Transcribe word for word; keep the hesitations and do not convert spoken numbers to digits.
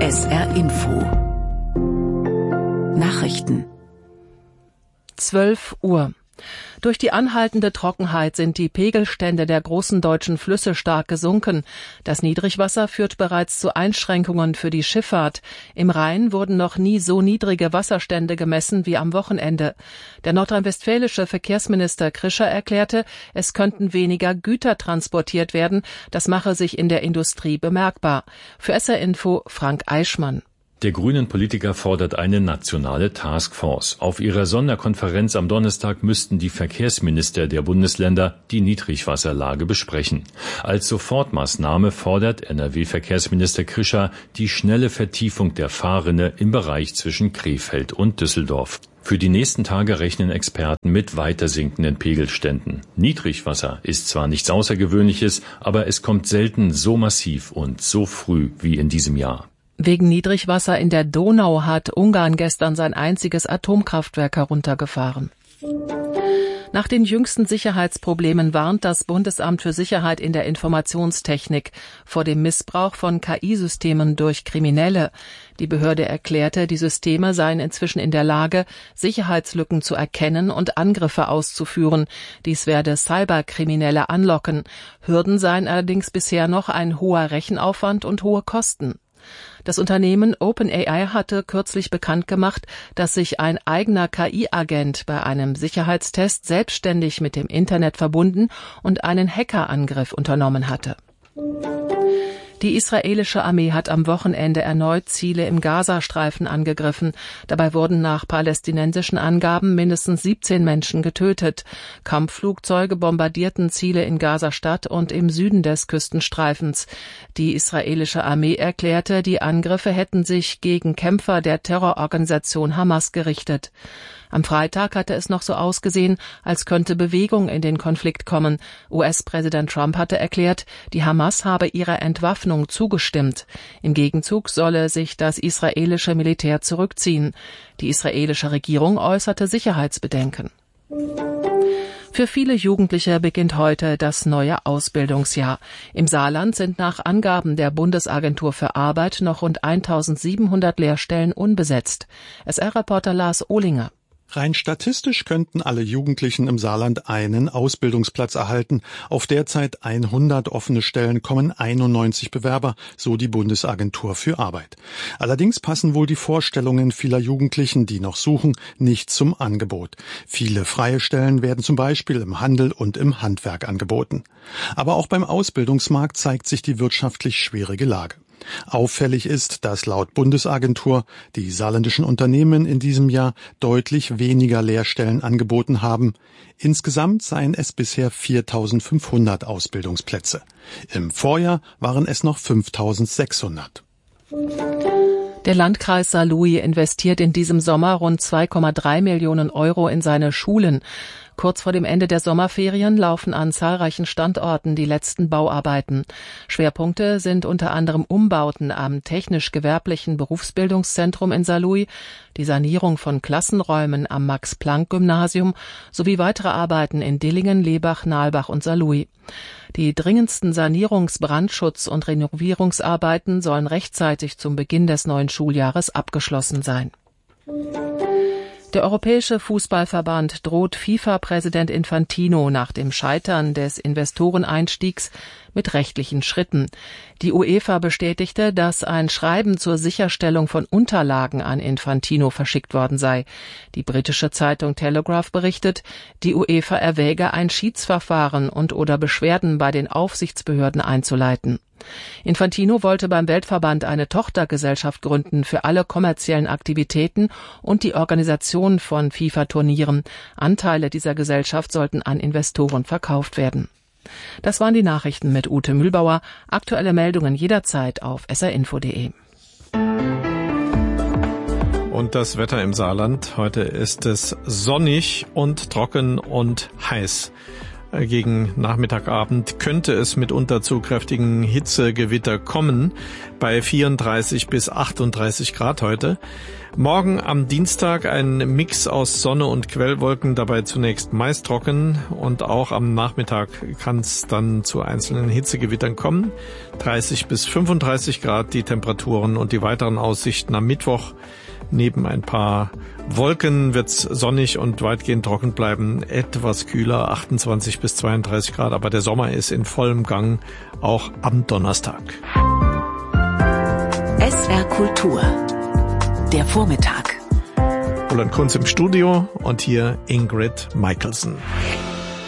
S R Info Nachrichten zwölf Uhr. Durch die anhaltende Trockenheit sind die Pegelstände der großen deutschen Flüsse stark gesunken. Das Niedrigwasser führt bereits zu Einschränkungen für die Schifffahrt. Im Rhein wurden noch nie so niedrige Wasserstände gemessen wie am Wochenende. Der nordrhein-westfälische Verkehrsminister Krischer erklärte, es könnten weniger Güter transportiert werden. Das mache sich in der Industrie bemerkbar. Für S R Info Frank Eichmann. Der Grünen-Politiker fordert eine nationale Taskforce. Auf ihrer Sonderkonferenz am Donnerstag müssten die Verkehrsminister der Bundesländer die Niedrigwasserlage besprechen. Als Sofortmaßnahme fordert N R W-Verkehrsminister Krischer die schnelle Vertiefung der Fahrrinne im Bereich zwischen Krefeld und Düsseldorf. Für die nächsten Tage rechnen Experten mit weiter sinkenden Pegelständen. Niedrigwasser ist zwar nichts Außergewöhnliches, aber es kommt selten so massiv und so früh wie in diesem Jahr. Wegen Niedrigwasser in der Donau hat Ungarn gestern sein einziges Atomkraftwerk heruntergefahren. Nach den jüngsten Sicherheitsproblemen warnt das Bundesamt für Sicherheit in der Informationstechnik vor dem Missbrauch von K I-Systemen durch Kriminelle. Die Behörde erklärte, die Systeme seien inzwischen in der Lage, Sicherheitslücken zu erkennen und Angriffe auszuführen. Dies werde Cyberkriminelle anlocken. Hürden seien allerdings bisher noch ein hoher Rechenaufwand und hohe Kosten. Das Unternehmen OpenAI hatte kürzlich bekannt gemacht, dass sich ein eigener K I-Agent bei einem Sicherheitstest selbstständig mit dem Internet verbunden und einen Hackerangriff unternommen hatte. Die israelische Armee hat am Wochenende erneut Ziele im Gazastreifen angegriffen. Dabei wurden nach palästinensischen Angaben mindestens siebzehn Menschen getötet. Kampfflugzeuge bombardierten Ziele in Gazastadt und im Süden des Küstenstreifens. Die israelische Armee erklärte, die Angriffe hätten sich gegen Kämpfer der Terrororganisation Hamas gerichtet. Am Freitag hatte es noch so ausgesehen, als könnte Bewegung in den Konflikt kommen. U S-Präsident Trump hatte erklärt, die Hamas habe ihrer Entwaffnung zugestimmt. Im Gegenzug solle sich das israelische Militär zurückziehen. Die israelische Regierung äußerte Sicherheitsbedenken. Für viele Jugendliche beginnt heute das neue Ausbildungsjahr. Im Saarland sind nach Angaben der Bundesagentur für Arbeit noch rund eintausendsiebenhundert Lehrstellen unbesetzt. S R-Reporter Lars Ohlinger. Rein statistisch könnten alle Jugendlichen im Saarland einen Ausbildungsplatz erhalten. Auf derzeit hundert offene Stellen kommen einundneunzig Bewerber, so die Bundesagentur für Arbeit. Allerdings passen wohl die Vorstellungen vieler Jugendlichen, die noch suchen, nicht zum Angebot. Viele freie Stellen werden zum Beispiel im Handel und im Handwerk angeboten. Aber auch beim Ausbildungsmarkt zeigt sich die wirtschaftlich schwierige Lage. Auffällig ist, dass laut Bundesagentur die saarländischen Unternehmen in diesem Jahr deutlich weniger Lehrstellen angeboten haben. Insgesamt seien es bisher viertausendfünfhundert Ausbildungsplätze. Im Vorjahr waren es noch fünftausendsechshundert. Der Landkreis Saarlouis investiert in diesem Sommer rund zwei Komma drei Millionen Euro in seine Schulen. Kurz vor dem Ende der Sommerferien laufen an zahlreichen Standorten die letzten Bauarbeiten. Schwerpunkte sind unter anderem Umbauten am technisch-gewerblichen Berufsbildungszentrum in Saarlouis, die Sanierung von Klassenräumen am Max-Planck-Gymnasium sowie weitere Arbeiten in Dillingen, Lebach, Nalbach und Saarlouis. Die dringendsten Sanierungs-, Brandschutz- und Renovierungsarbeiten sollen rechtzeitig zum Beginn des neuen Schuljahres abgeschlossen sein. Der Europäische Fußballverband droht FIFA-Präsident Infantino nach dem Scheitern des Investoreneinstiegs mit rechtlichen Schritten. Die UEFA bestätigte, dass ein Schreiben zur Sicherstellung von Unterlagen an Infantino verschickt worden sei. Die britische Zeitung Telegraph berichtet, die UEFA erwäge, ein Schiedsverfahren und oder Beschwerden bei den Aufsichtsbehörden einzuleiten. Infantino wollte beim Weltverband eine Tochtergesellschaft gründen für alle kommerziellen Aktivitäten und die Organisation von FIFA-Turnieren. Anteile dieser Gesellschaft sollten an Investoren verkauft werden. Das waren die Nachrichten mit Ute Mühlbauer. Aktuelle Meldungen jederzeit auf s r info punkt d e. Und das Wetter im Saarland. Heute ist es sonnig und trocken und heiß. Gegen Nachmittagabend könnte es mitunter zu kräftigen Hitzegewitter kommen, bei vierunddreißig bis achtunddreißig Grad heute. Morgen am Dienstag ein Mix aus Sonne und Quellwolken, dabei zunächst meist trocken, und auch am Nachmittag kann es dann zu einzelnen Hitzegewittern kommen. dreißig bis fünfunddreißig Grad die Temperaturen, und die weiteren Aussichten am Mittwoch: neben ein paar Wolken wird's sonnig und weitgehend trocken bleiben, etwas kühler, achtundzwanzig bis zweiunddreißig Grad, aber der Sommer ist in vollem Gang, auch am Donnerstag. S R Kultur, der Vormittag. Roland Kunz im Studio und hier Ingrid Michaelson.